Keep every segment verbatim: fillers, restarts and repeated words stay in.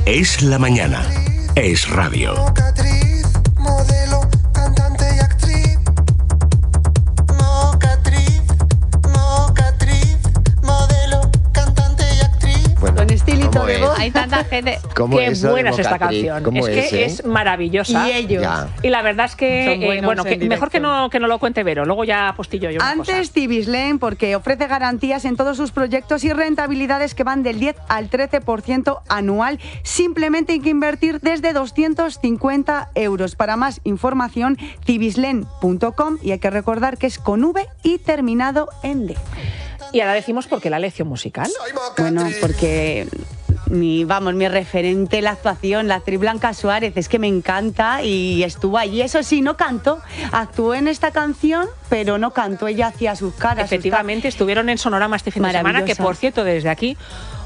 Es la mañana. Es radio. Mocatriz, modelo, cantante y actriz. Mocatriz, mocatriz, modelo, cantante y actriz. Bueno, Con estilito ¿cómo de es? voz. Hay tanta gente. ¿Cómo Qué eso de buena es esta Mocatriz? canción. ¿Cómo Es que es, eh? es maravillosa. Y ellos. Ya. Y la verdad es que, Son eh, buenos bueno, que en mejor que directo. no, que no lo cuente Vero. Luego ya postillo yo una Antes, cosa. Tibislen, porque ofrece garantías en todos sus proyectos y rentabilidades que van del diez al trece por ciento anual. Simplemente hay que invertir desde doscientos cincuenta euros. Para más información, tibislen punto com, y hay que recordar que es con V y terminado en D. Y ahora decimos por qué la lección musical. Soy mocatriz. Bueno, porque mi, vamos, mi referente, la actuación, la actriz Blanca Suárez, es que me encanta y estuvo allí. Eso sí, no cantó. Actuó en esta canción, pero no cantó. Ella hacía sus caras. sus Efectivamente, estuvieron en Sonorama este fin de semana, que Maravillosa. por cierto, desde aquí,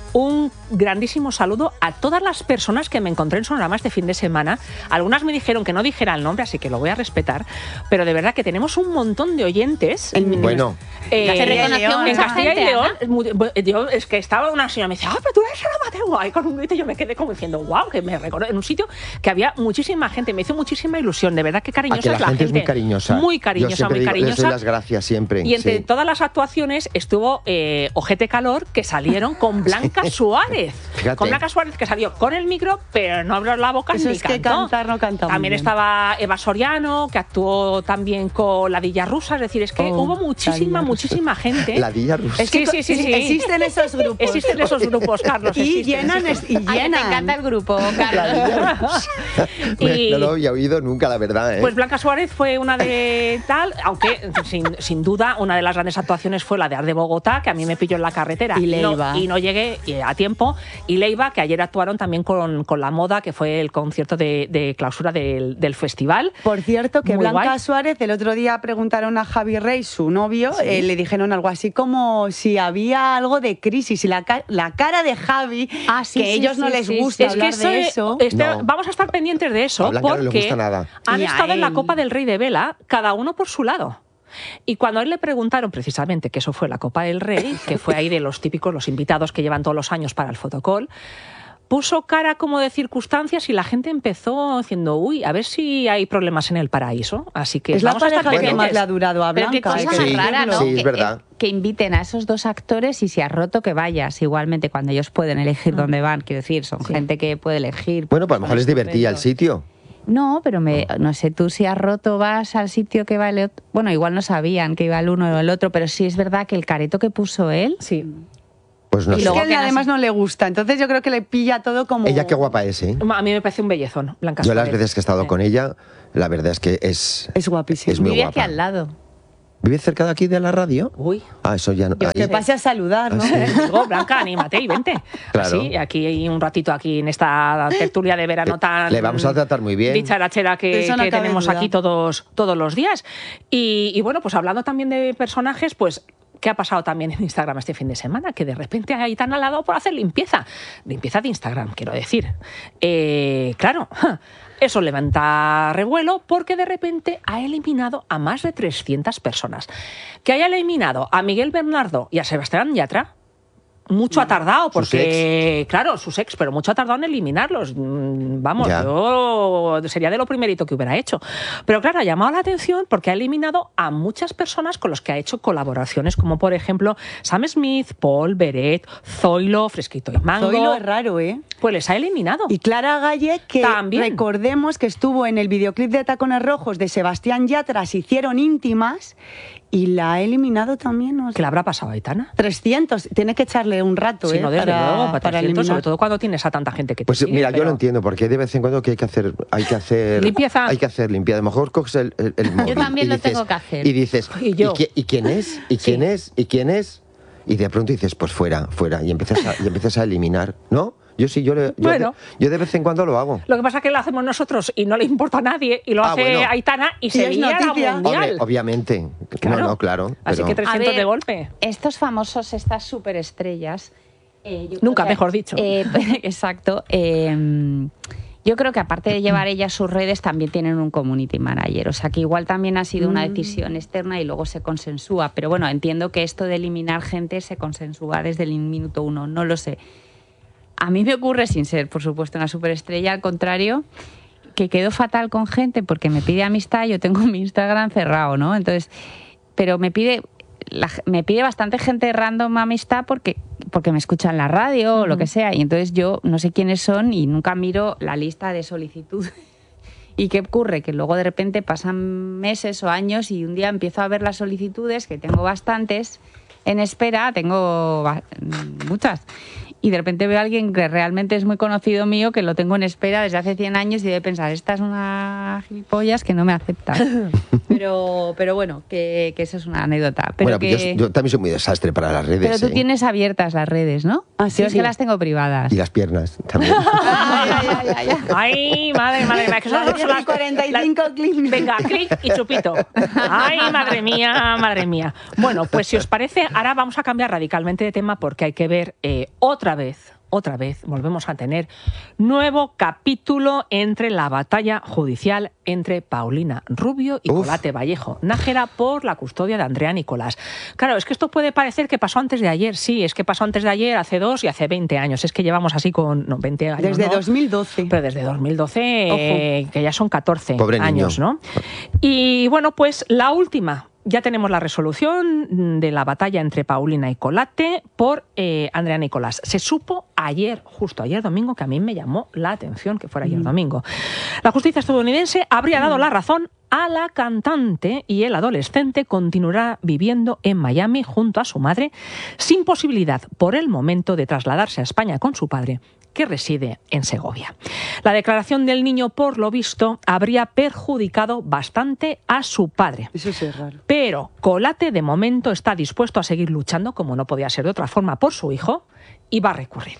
un grandísimo saludo a todas las personas que me encontré en Sonorama este fin de semana. Algunas me dijeron que no dijera el nombre, así que lo voy a respetar, pero de verdad que tenemos un montón de oyentes. En- Bueno, Eh, Se reconoció en mucha Castilla y gente, León, Ana. es muy- yo, es que estaba una señora me decía, ah, pero tú eres Ana Mateo, ahí con un grito, y yo me quedé como diciendo, wow, que me reconoce en un sitio que había muchísima gente, me hizo muchísima ilusión, de verdad que cariñosa a que la, es la gente, gente. es muy cariñosa. Muy Yo cariñosa, siempre muy digo, les cariñosa. doy las gracias siempre. Y entre sí. todas las actuaciones estuvo eh, Ojete Calor, que salieron con Blanca Suárez. Fíjate. Con Blanca Suárez, que salió con el micro, pero no abrió la boca Eso ni es que cantó. cantar no canta muy También bien. estaba Eva Soriano, que actuó también con la Dilla Rusa. Es decir, es que Oh, hubo la Dilla muchísima, Rusa. muchísima gente. La Dilla Rusa. Es que Sí, sí, sí, sí. existen esos grupos. Existen esos grupos, Carlos. Y existen, llenan, existen. es- y Ay, que te llenan. encanta el grupo, Carlos. Y- No lo había oído nunca, la verdad. ¿eh? Pues Blanca Suárez fue una de tal, aunque sin, sin duda una de las grandes actuaciones fue la de Ar de Bogotá, que a mí me pilló en la carretera Y no, Leiva. y no llegué eh, a tiempo. Y Leiva, que ayer actuaron también con, con La Moda, que fue el concierto de, de clausura del, del festival. Por cierto, que Muy Blanca guay. Suárez, el otro día preguntaron a Javi Rey, su novio, eh, le dijeron algo así como si había algo de crisis. Y la, ca- la cara de Javi, Ah, sí, que a sí, ellos no sí, les sí, gusta Es que hablar eso, de eso. este- No. vamos a estar pendientes de eso A Blanca no le porque gusta nada. han Ni a estado en la él. Copa del Rey de Vela, cada uno por su lado. Y cuando a él le preguntaron precisamente que eso fue la Copa del Rey, que fue ahí de los típicos, los invitados que llevan todos los años para el fotocall, puso cara como de circunstancias y la gente empezó diciendo, uy, a ver si hay problemas en el paraíso. Así que Es la vamos a estar pareja que Bueno. más pendientes. le ha durado a Pero qué Blanca. cosa hay que más Sí, rara, ¿no? sí, es que, verdad. eh, que inviten a esos dos actores y si has roto que vayas. Igualmente, cuando ellos pueden elegir dónde van, quiero decir, son Sí. gente que puede elegir. Bueno, pues a lo mejor les Son divertía el estupendos. sitio. No, pero me, no sé, tú si has roto vas al sitio que va el otro. Bueno, igual no sabían que iba el uno o el otro, pero sí es verdad que el careto que puso él. Sí. Pues no Y Es sé. luego que a él que no además se- no le gusta, entonces yo creo que le pilla todo como... Ella qué guapa es, ¿eh? A mí me parece un bellezón, Blanca Yo las Suárez. veces que he estado Sí. con ella, la verdad es que es... Es guapísimo. Es muy Vive guapa. aquí al lado. ¿Vive cerca de aquí de la radio? Uy. Ah, eso ya no. Que ahí- pase a saludar, ¿no? Ah, sí. Digo, Blanca, anímate y vente. Claro. Así, aquí hay un ratito aquí en esta tertulia de verano tan... Le vamos a tratar muy bien. Dicharachera que, Eso no que cabe tenemos duda. aquí todos, todos los días. Y, y bueno, pues hablando también de personajes, pues... ¿Qué ha pasado también en Instagram este fin de semana? Que de repente Aitana le ha dado por hacer limpieza. Limpieza de Instagram, quiero decir. Eh, claro, eso levanta revuelo porque de repente ha eliminado a más de trescientas personas. Que haya eliminado a Miguel Bernardo y a Sebastián Yatra, mucho ha tardado, Sus porque, claro, sus ex, pero mucho ha tardado en eliminarlos. Mm, Vamos, Ya. yo sería de lo primerito que hubiera hecho. Pero claro, ha llamado la atención porque ha eliminado a muchas personas con los que ha hecho colaboraciones, como por ejemplo Sam Smith, Paul, Beret, Zoilo, Fresquito y Mango. Zoilo es raro, ¿eh? Pues les ha eliminado. Y Clara Galle, que También. recordemos que estuvo en el videoclip de Tacones Rojos de Sebastián Yatra, se hicieron íntimas y la ha eliminado también. ¿No? ¿Qué le habrá pasado a Aitana? trescientos, tiene que echarle un rato, Si ¿eh? no, desde para, luego, para, para trescientos, eliminar. sobre todo cuando tienes a tanta gente que te Pues sigue, mira, yo pero- lo entiendo, porque de vez en cuando que hay que hacer, hay que hacer Limpieza. Hay que hacer limpieza. A lo mejor coges el, el, el móvil también y lo dices- tengo que hacer. Y dices, Y yo. qui- ¿y quién es? ¿Y Sí. quién es? ¿Y quién es? Y de pronto dices, pues fuera, fuera, y empiezas a, y empiezas a eliminar, ¿no? Yo sí, yo, le- yo, Bueno. de, yo de vez en cuando lo hago. Lo que pasa es que lo hacemos nosotros y no le importa a nadie, y lo Ah, hace bueno. Aitana y se es lía la noticia. mundial. Hombre, obviamente. Claro. No, no, claro. Así pero- que A trescientos ver, de golpe. Estos famosos, estas superestrellas. eh, yo Nunca creo que- mejor dicho. eh, exacto. eh, yo creo que aparte de llevar ellas sus redes, también tienen un community manager. O sea que igual también ha sido una decisión externa y luego se consensúa. Pero bueno, entiendo que esto de eliminar gente se consensúa desde el minuto uno. No lo sé. a mí me ocurre, sin ser, por supuesto, una superestrella, al contrario, que quedo fatal con gente porque me pide amistad, yo tengo mi Instagram cerrado, ¿no? Entonces, pero me pide, la, me pide bastante gente random amistad porque, porque me escucha en la radio uh-huh. o lo que sea, y entonces yo no sé quiénes son y nunca miro la lista de solicitud. ¿Y qué ocurre? Que luego de repente pasan meses o años y un día empiezo a ver las solicitudes, que tengo bastantes en espera, tengo muchas. Y de repente veo a alguien que realmente es muy conocido mío, que lo tengo en espera desde hace cien años y debe pensar, esta es una gilipollas que no me acepta. Pero, pero bueno, que, que eso es una anécdota. Pero bueno, que... yo, yo también soy muy desastre para las redes. Pero tú ¿eh? tienes abiertas las redes, ¿no? Ah, sí, yo es sí. que las tengo privadas. Y las piernas también. Ay, ay, ay, ay, ay. Ay, madre, madre mía. Que son Las las cuarenta y cinco la- clics. Venga, clic y chupito. Ay, madre mía, madre mía. Bueno, pues si os parece, ahora vamos a cambiar radicalmente de tema porque hay que ver eh, otra vez, otra vez, volvemos a tener nuevo capítulo entre la batalla judicial entre Paulina Rubio y Uf. Colate Vallejo Nájera por la custodia de Andrea Nicolás. Claro, es que esto puede parecer que pasó antes de ayer. Sí, es que pasó antes de ayer, hace dos y hace veinte años. Es que llevamos así con no, veinte años. Desde ¿no? dos mil doce. Pero desde dos mil doce, eh, que ya son catorce Pobre años, niño. ¿no? Y bueno, pues la última. Ya tenemos la resolución de la batalla entre Paulina y Colate por eh, Andrea Nicolás. Se supo ayer, justo ayer domingo, que a mí me llamó la atención que fuera ayer Mm. domingo. La justicia estadounidense habría dado la razón a la cantante y el adolescente continuará viviendo en Miami junto a su madre, sin posibilidad por el momento de trasladarse a España con su padre, que reside en Segovia. La declaración del niño, por lo visto, habría perjudicado bastante a su padre. Eso sí es raro. Pero Colate, de momento, está dispuesto a seguir luchando, como no podía ser de otra forma, por su hijo, y va a recurrir.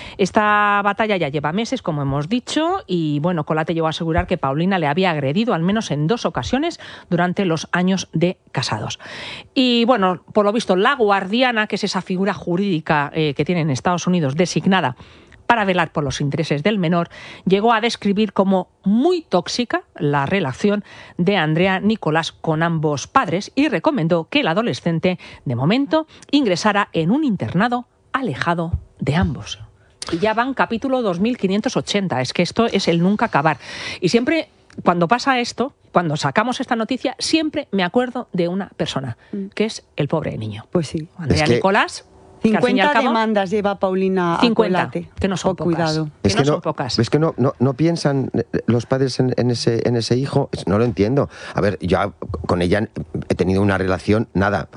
Esta batalla ya lleva meses, como hemos dicho, y bueno, Colate llegó a asegurar que Paulina le había agredido al menos en dos ocasiones durante los años de casados. Y bueno, por lo visto, la guardiana, que es esa figura jurídica eh, que tiene en Estados Unidos designada para velar por los intereses del menor, llegó a describir como muy tóxica la relación de Andrea Nicolás con ambos padres y recomendó que el adolescente, de momento, ingresara en un internado alejado de ambos. Y ya van capítulo dos mil quinientos ochenta, es que esto es el nunca acabar. Y siempre, cuando pasa esto, cuando sacamos esta noticia, siempre me acuerdo de una persona, que es el pobre niño. Pues sí. Andrea Es que- Nicolás, que al fin y al cincuenta cabo, demandas lleva Paulina cincuenta, a Colate. que no son Oh, pocas. cuidado. Que Es no que son no, pocas. es que no, no, no piensan los padres en, en ese, en ese hijo. No lo entiendo. A ver, yo con ella he tenido una relación, nada,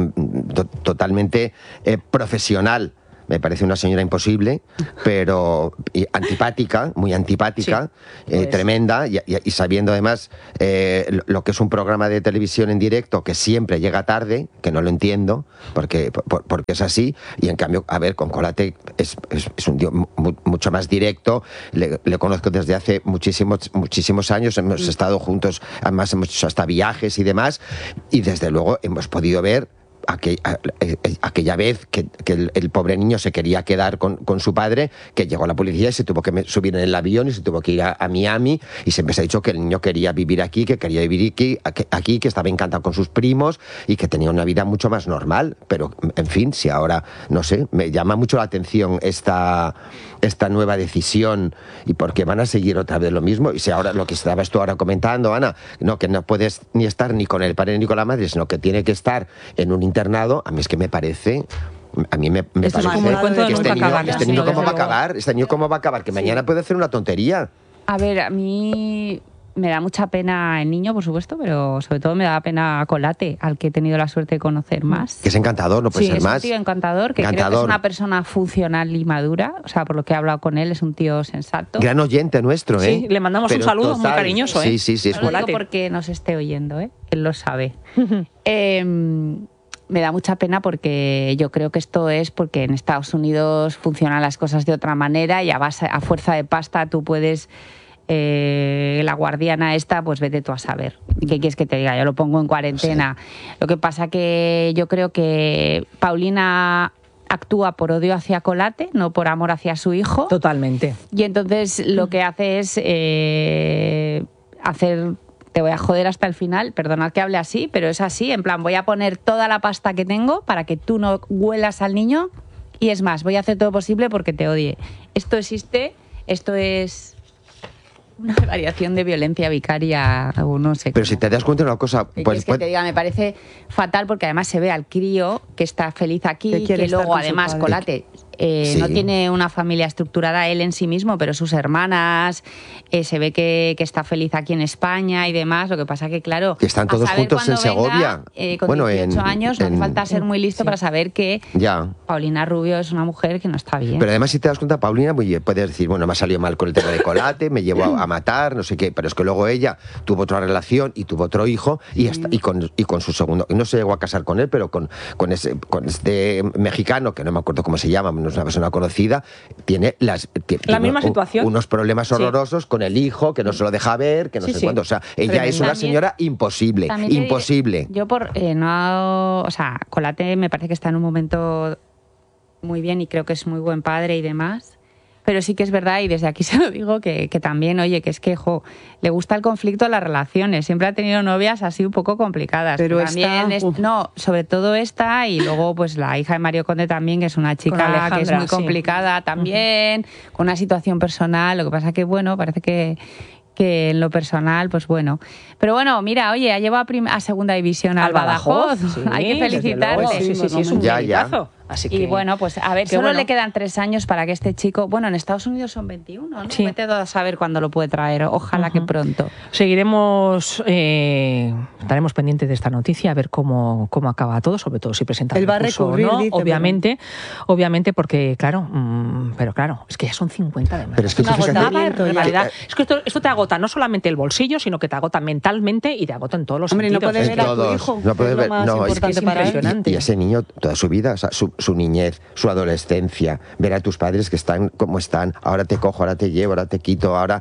to- totalmente eh, profesional. Me parece una señora imposible, pero y antipática, muy antipática, Sí, eh, lo es. tremenda, y, y- y sabiendo además eh, lo, lo que es un programa de televisión en directo que siempre llega tarde, que no lo entiendo, porque, por- porque es así, y en cambio, a ver, con Colate es, es, es un tío mu- mucho más directo, le, le conozco desde hace muchísimos, muchísimos años, hemos estado juntos, además hemos hecho hasta viajes y demás, y desde luego hemos podido ver aquel- a- a- aquella vez que, que el, el pobre niño se quería quedar con, con su padre, que llegó la policía y se tuvo que me- subir en el avión y se tuvo que ir a, a Miami, y siempre se ha dicho que el niño quería vivir aquí, que quería vivir aquí, aquí, aquí, que estaba encantado con sus primos y que tenía una vida mucho más normal. Pero, en fin, si ahora, no sé, me llama mucho la atención esta, esta nueva decisión, y porque van a seguir otra vez lo mismo. Y si ahora lo que estabas tú ahora comentando, Ana, no, que no puedes ni estar ni con el padre ni con la madre, sino que tiene que estar en un internado, a mí es que me parece... A mí me, me Esto es parece como el cuento de que este nunca niño, acabar, este sí, niño desde cómo va a luego. acabar, este niño cómo va a acabar, que mañana puede hacer una tontería. A ver, a mí me da mucha pena el niño, por supuesto, pero sobre todo me da pena Colate, al que he tenido la suerte de conocer más. Que es encantador, no puede Sí, ser es más. un tío encantador, que creo que es Encantador. una persona funcional y madura. O sea, por lo que he hablado con él, es un tío sensato. Gran oyente nuestro, ¿eh? Sí, le mandamos un Pero saludo muy cariñoso, ¿eh? Sí, sí, sí. Es No lo digo Colate. porque nos esté oyendo, ¿eh? Él lo sabe. Eh, me da mucha pena porque yo creo que esto es porque en Estados Unidos funcionan las cosas de otra manera y a, base, a fuerza de pasta tú puedes... Eh, la guardiana esta, pues vete tú a saber. ¿Qué quieres que te diga? Yo lo pongo en cuarentena. Lo que pasa que yo creo que Paulina actúa por odio hacia Colate, no por amor hacia su hijo. Totalmente. Y entonces lo que hace es eh, hacer... Te voy a joder hasta el final, perdonad que hable así, pero es así, en plan, voy a poner toda la pasta que tengo para que tú no huelas al niño Y es más, voy a hacer todo posible porque te odie. Esto existe, esto es una variación de violencia vicaria o no sé. Pero si te das cuenta de una cosa, ¿Qué pues, quieres que pues te diga? Me parece fatal porque además se ve al crío que está feliz aquí, Que que, quiere estar luego con su además, padre. Colate, eh, Sí. no tiene una familia estructurada él en sí mismo, pero sus hermanas, eh, se ve que, que está feliz aquí en España y demás. Lo que pasa que, claro, Que están a todos saber juntos en cuando venga, Segovia. eh, con Bueno, dieciocho en- años, no hace en- falta ser muy listo Sí. para saber que ya. Paulina Rubio es una mujer que no está bien. Pero además, si te das cuenta, Paulina, pues, puedes decir, bueno, me ha salido mal con el tema de Colate, me llevó a, a matar, no sé qué, pero es que luego ella tuvo otra relación y tuvo otro hijo y, hasta- y, con, y con su segundo, no se llegó a casar con él, pero con, con, ese, con este mexicano, que no me acuerdo cómo se llama, no es una persona conocida, tiene, las, tiene, La tiene misma un- situación. unos problemas Sí. horrorosos con el hijo, que no se lo deja ver, que no Sí, sé sí. cuándo. O sea, ella Tremendo. es una También- señora imposible, También te diré- imposible. yo por eh, no, o sea, Colate me parece que está en un momento muy bien y creo que es muy buen padre y demás. Pero sí que es verdad, y desde aquí se lo digo, que, que también, oye, que es que, jo, le gusta el conflicto en las relaciones. Siempre ha tenido novias así un poco complicadas. Pero también esta, es- uf. no, sobre todo esta, y luego pues la hija de Mario Conde también, que es una chica que es Alejandra, muy sí. complicada también, con una situación personal. Lo que pasa que, bueno, parece que que en lo personal, pues bueno. Pero bueno, mira, oye, ha llevado a, prim- a segunda división al Badajoz. sí, Hay que desde felicitarle. luego. Sí, sí, sí, es un Ya, ya. meritazo. Así que, Y bueno, pues a ver, qué solo bueno. le quedan tres años para que este chico... Bueno, en Estados Unidos son veintiuno, ¿no? Sí. Vete a saber cuándo lo puede traer. Ojalá que Ujú. pronto. Seguiremos, eh, estaremos pendientes de esta noticia, a ver cómo, cómo acaba todo, sobre todo si presenta Él va a recurso o recurrir, no, dice, obviamente, obviamente porque, claro, mm, pero claro, es que ya son cincuenta de Pero es que Es una tú fíjate- agotada Agotamiento ya. barbaridad. Es que esto, esto te agota no solamente el bolsillo, sino que te agota mentalmente y te agota en todos los Hombre, no sentidos. puede En ver a tu todos. hijo, No que puede es lo ver- más no, es que importante es para él. impresionante. Y, y ese niño, toda su vida, o sea, su, su niñez, su adolescencia, ver a tus padres que están como están, ahora te cojo, ahora te llevo, ahora te quito, ahora...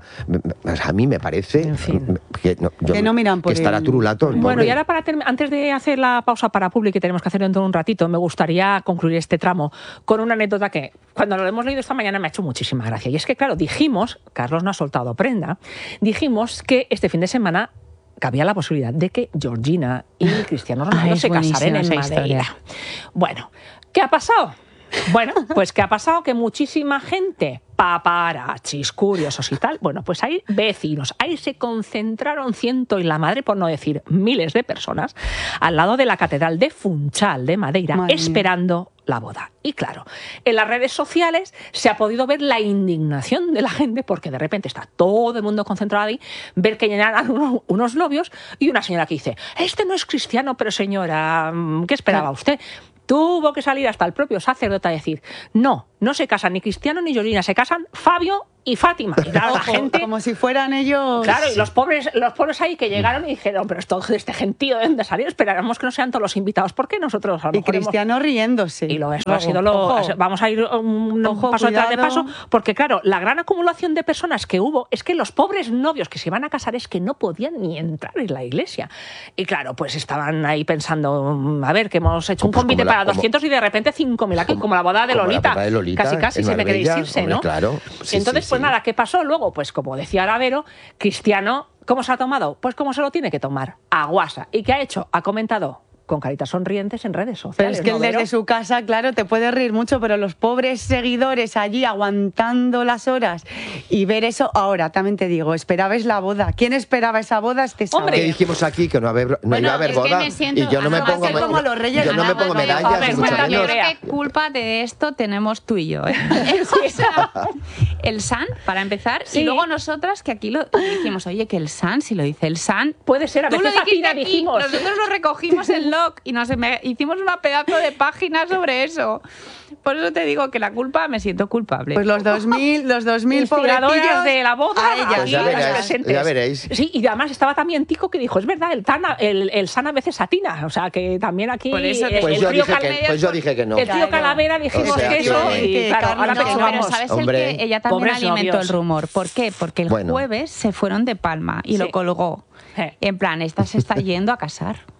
A mí me parece En fin. que no, yo- Que no miran por que estará él. turulato. el Bueno, pobre. y ahora para term- antes de hacer la pausa para Publi, que tenemos que hacer dentro de un ratito, me gustaría concluir este tramo con una anécdota que cuando lo hemos leído esta mañana me ha hecho muchísima gracia. Y es que, claro, dijimos, Carlos no ha soltado prenda, dijimos que este fin de semana cabía la posibilidad de que Georgina y Cristiano Ronaldo Ay, es se casaren en buenísima esa Madeira. historia. Bueno, ¿qué ha pasado? Bueno, pues ¿qué ha pasado? Que muchísima gente, paparachis, curiosos y tal, bueno, pues hay vecinos, ahí se concentraron ciento y la madre, por no decir miles de personas, al lado de la Catedral de Funchal de Madeira, Madre mía. esperando la boda. Y claro, en las redes sociales se ha podido ver la indignación de la gente porque de repente está todo el mundo concentrado ahí, ver que llenaran uno- unos novios y una señora que dice, este no es cristiano, pero señora, ¿qué esperaba usted? Tuvo que salir hasta el propio sacerdote a decir, no, no se casan ni Cristiano ni Georgina, se casan Fabio y Fátima. Y claro, la Ojo, gente... como si fueran ellos... Claro, y los pobres, los pobres ahí que llegaron y dijeron, pero esto de este gentío de dónde salió, esperáramos que no sean todos los invitados, porque nosotros a lo Y mejor hemos- Cristiano riéndose. y lo esto Luego, ha sido lo. ojo. Vamos a ir un Ojo, paso detrás de cuidado. paso, porque claro, la gran acumulación de personas que hubo es que los pobres novios que se iban a casar es que no podían ni entrar en la iglesia. Y claro, pues estaban ahí pensando, mm, a ver, que hemos hecho un Pues convite como la- para como- doscientos y de repente cinco mil aquí, como la boda de como la Lolita. boda de Lolita casi, casi, en si me queréis Marbella, irse, hombre, ¿no? claro. Sí, Entonces, sí, pues sí. nada, ¿qué pasó? Luego, pues como decía Aravero, Cristiano, ¿cómo se ha tomado? Pues como se lo tiene que tomar, a guasa. ¿Y qué ha hecho? Ha comentado con caritas sonrientes en redes sociales. Pero es que ¿no, él desde Vero? su casa, claro, te puede reír mucho, pero los pobres seguidores allí aguantando las horas y ver eso, ahora también te digo, esperabais la boda. ¿Quién esperaba esa boda este sábado? Hombre, ¿Qué dijimos aquí? Que no, haber- no Bueno, iba a haber es que boda. me siento- y yo no me Ana, va a pongo, ser me- como los Reyes yo no me Magos, pongo ¿no? medallas, A ver, ni mucho cuéntame, menos. Brea. ¿Qué culpa de esto tenemos tú y yo? ¿eh? O sea, el S A N, para empezar, Sí. y luego nosotras que aquí lo dijimos, oye, que el S A N, si lo dice el S A N, Puede ser, a tú lo veces dijiste Atina aquí, dijimos. nosotros lo recogimos en Log y nos me- hicimos una pedazo de página sobre eso. Por eso te digo que la culpa, me siento culpable. Pues los dos mil, los dos mil Inspiradoras pobrecillos de la boda a ellas. Pues ya aquí las veréis, presentes. ya veréis. Sí, y además estaba también Tico que dijo, es verdad, el Tana, el, el San a veces atina, o sea que también aquí Por eso te- el, Pues el yo, trío dije Cal- que, pues yo dije que no. el tío Claro. Calavera dijimos O sea, que eso que- y claro, Carmen, ahora no, No, pero pechugamos. ¿sabes Hombre. el que ella también Pobres alimentó novios. el rumor? ¿Por qué? Porque el Bueno. jueves se fueron de Palma y Sí. lo colgó. Eh. En plan, esta se está yendo a casar.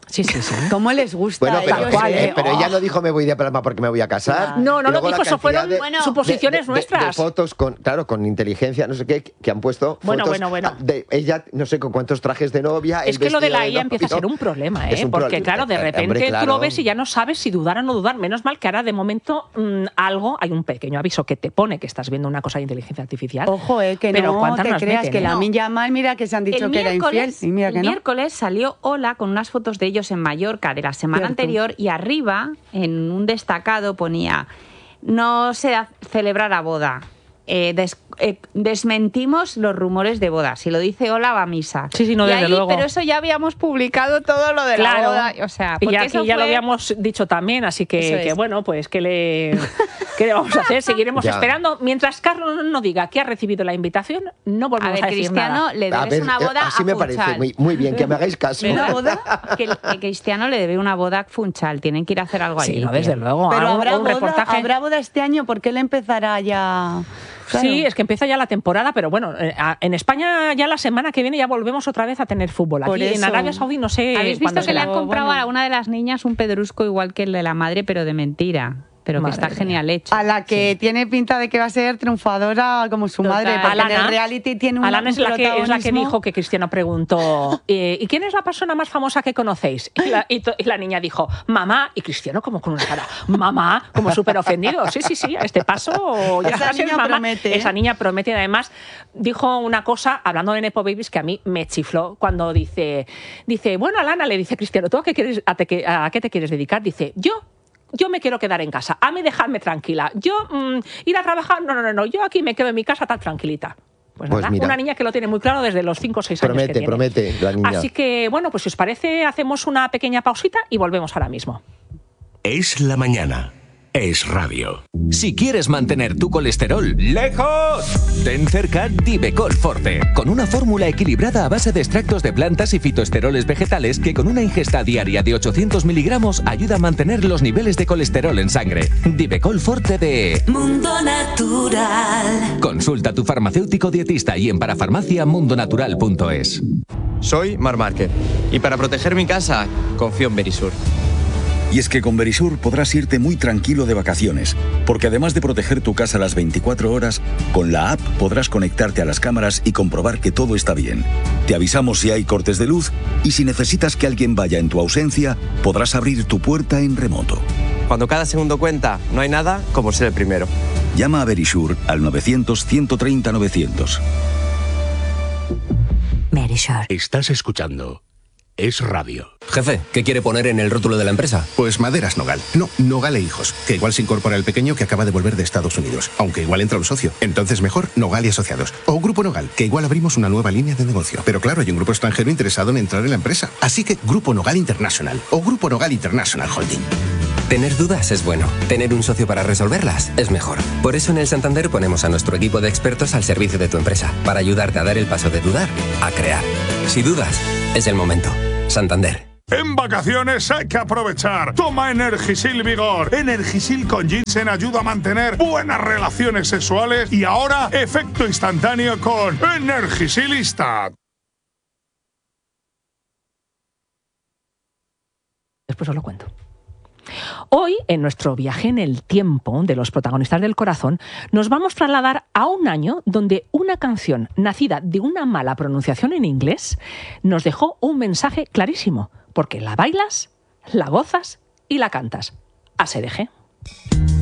Sí, sí, sí. ¿Cómo les gusta Bueno, a pero, ellos, cual, eh, eh? pero Oh. ella no dijo me voy de Palma porque me voy a casar. No, no Y lo luego dijo, la eso fueron cantidad de- suposiciones de- de- nuestras. De fotos con, claro, con inteligencia, no sé qué, que han puesto Bueno, fotos bueno, bueno. de ella, no sé con cuántos trajes de novia. Es el que lo de vestido la I A novio. empieza a ser un problema, ¿eh? Es un Porque, problema. claro, de Eh, repente hombre, tú claro. lo ves y ya no sabes si dudar o no dudar. Menos mal que ahora, de momento, mmm, algo, hay un pequeño aviso que te pone que estás viendo una cosa de inteligencia artificial. Ojo, eh, que pero no ¿cuántas te nos creas meten, que eh? la No. Lamine Yamal, mira que se han dicho El que era infiel miércoles, y mira el que no. miércoles salió Ola con unas fotos de ellos en Mallorca de la semana Cierto. anterior y arriba, en un destacado, ponía no se ha- celebrar a boda. Eh, des- eh, desmentimos los rumores de boda. Si lo dice Ola, va a misa. Sí, sí, no, Y desde ahí, luego. Pero eso ya habíamos publicado todo lo de la Claro. boda. O sea, Y porque aquí eso ya lo fue- habíamos dicho también, así Eso que, es. que bueno, pues ¿qué le, ¿qué le vamos a hacer? Seguiremos Ya. esperando. Mientras Carlos no diga que ha recibido la invitación, no A volvemos a, ver, decir Cristiano, nada. le A debes ver, una eh, boda así a me parece Funchal. muy, muy bien que me hagáis caso. ¿Una boda? Que, que Cristiano le debe una boda a Funchal. Tienen que ir a hacer algo Sí, allí. no, desde tío. luego. Pero Algo- habrá un boda, reportaje. habrá boda este año porque él empezará ya. Claro. Sí, es que empieza ya la temporada, pero bueno, eh, a- en España ya la semana que viene ya volvemos otra vez a tener fútbol. Por Aquí en eso. Arabia Saudí no sé ¿Habéis visto cuándo que le será. han comprado Bueno. a una de las niñas un pedrusco igual que el de la madre, pero de mentira? Pero que Madre está mía. genial hecho. A la que tiene pinta de que va a ser triunfadora como su Total. madre, porque en Alana. el reality tiene un Alana es la, que, es la que protagonismo. dijo que Cristiano preguntó eh, ¿y quién es la persona más famosa que conocéis? Y la, y to- y la niña dijo mamá, y Cristiano como con una cara mamá, como súper ofendido. Sí, sí, sí, a este paso ya Esa va a ser niña mamá. promete, ¿eh? Esa niña promete. Y además dijo una cosa, hablando de Nepo Babies, que a mí me chifló cuando dice, dice bueno, Alana, le dice Cristiano, ¿tú a qué, quieres, a, te- a qué te quieres dedicar? Dice, yo Yo me quiero quedar en casa, a mí dejarme tranquila. Yo mm, ir a trabajar, no, no, no, no, yo aquí me quedo en mi casa tan tranquilita. Pues, Pues nada, mira. una niña que lo tiene muy claro desde los cinco o seis años que Promete, tiene. promete la niña. Así que, bueno, pues si os parece, hacemos una pequeña pausita y volvemos ahora mismo. Es la mañana. Es radio. Si quieres mantener tu colesterol lejos, ten cerca Divecol Forte, con una fórmula equilibrada a base de extractos de plantas y fitoesteroles vegetales que con una ingesta diaria de ochocientos miligramos ayuda a mantener los niveles de colesterol en sangre. Divecol Forte de Mundo Natural. Consulta a tu farmacéutico dietista y en parafarmacia mundonatural punto es. Soy Mar Márquez y para proteger mi casa confío en Verisur. Y es que con Verisur podrás irte muy tranquilo de vacaciones, porque además de proteger tu casa las veinticuatro horas, con la app podrás conectarte a las cámaras y comprobar que todo está bien. Te avisamos si hay cortes de luz y si necesitas que alguien vaya en tu ausencia, podrás abrir tu puerta en remoto. Cuando cada segundo cuenta, no hay nada como ser el primero. Llama a Verisur al novecientos, ciento treinta, novecientos. Verisur. Estás escuchando Es radio. Jefe, ¿qué quiere poner en el rótulo de la empresa? Pues Maderas Nogal. No, Nogal e Hijos, que igual se incorpora el pequeño que acaba de volver de Estados Unidos, aunque igual entra un socio. Entonces mejor Nogal y Asociados. O Grupo Nogal, que igual abrimos una nueva línea de negocio. Pero claro, hay un grupo extranjero interesado en entrar en la empresa. Así que Grupo Nogal International o Grupo Nogal International Holding. Tener dudas es bueno. Tener un socio para resolverlas es mejor. Por eso en el Santander ponemos a nuestro equipo de expertos al servicio de tu empresa, para ayudarte a dar el paso de dudar a crear. Si dudas, es el momento. Santander. En vacaciones hay que aprovechar. Toma Energisil Vigor. Energisil con ginseng ayuda a mantener buenas relaciones sexuales y ahora efecto instantáneo con Energisilista. Después os lo cuento. Hoy, en nuestro viaje en el tiempo de los protagonistas del corazón, nos vamos a trasladar a un año donde una canción nacida de una mala pronunciación en inglés nos dejó un mensaje clarísimo, porque la bailas, la gozas y la cantas. A S D G.